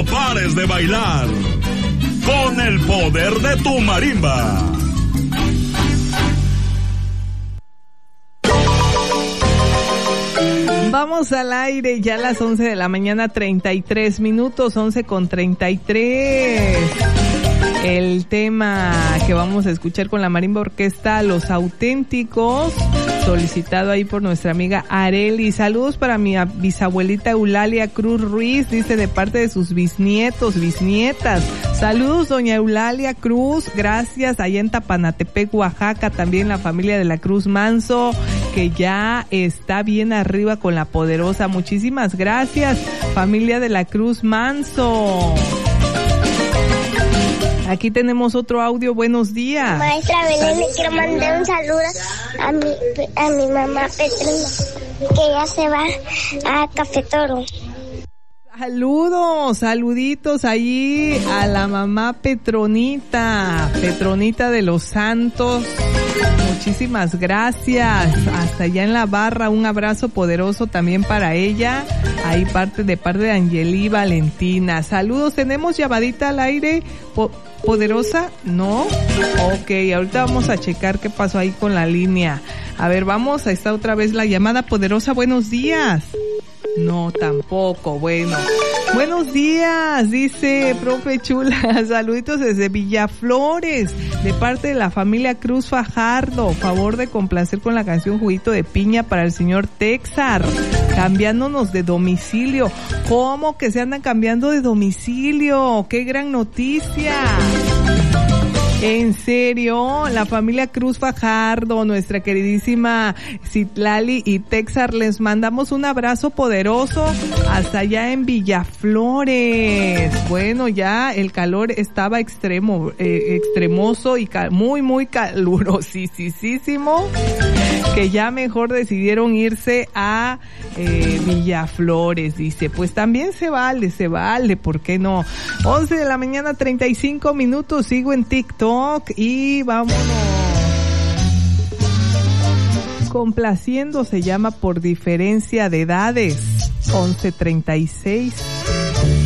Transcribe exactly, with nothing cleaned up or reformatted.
no pares de bailar con el poder de tu marimba. Vamos al aire ya a las once de la mañana, treinta y tres minutos, once con treinta y tres. El tema que vamos a escuchar con la Marimba Orquesta, Los Auténticos, solicitado ahí por nuestra amiga Areli. Saludos para mi bisabuelita Eulalia Cruz Ruiz, dice, de parte de sus bisnietos, bisnietas. Saludos, doña Eulalia Cruz, gracias, allá en Tapanatepec, Oaxaca, también la familia de la Cruz Manso, que ya está bien arriba con la Poderosa. Muchísimas gracias, familia de la Cruz Manso. Aquí tenemos otro audio. Buenos días. Maestra Belén, le quiero mandar un saludo a mi, a mi mamá Petrona, que ya se va a Café Toro. Saludos, saluditos allí a la mamá Petronita, Petronita de los Santos. Muchísimas gracias. Hasta allá en la barra, un abrazo poderoso también para ella. Ahí parte de parte de Angeli Valentina. Saludos, tenemos llamadita al aire. Po- ¿Poderosa? ¿No? Ok, ahorita vamos a checar qué pasó ahí con la línea. A ver, vamos a estar otra vez la llamada. Poderosa, buenos días. No, tampoco, bueno. Buenos días, dice profe Chula. Saluditos desde Villaflores, de parte de la familia Cruz Fajardo. Favor de complacer con la canción Juguito de Piña para el señor Texar. Cambiándonos de domicilio. ¿Cómo que se andan cambiando de domicilio? ¡Qué gran noticia! En serio, la familia Cruz Fajardo, nuestra queridísima Citlali y Texar, les mandamos un abrazo poderoso hasta allá en Villaflores. Bueno, ya el calor estaba extremo, eh, extremoso y cal- muy, muy calurosísimo, que ya mejor decidieron irse a eh, Villaflores, dice. Pues también se vale, se vale, ¿por qué no? once de la mañana, treinta y cinco minutos, sigo en TikTok. Y vámonos. Complaciendo se llama Por Diferencia de Edades. once treinta y seis.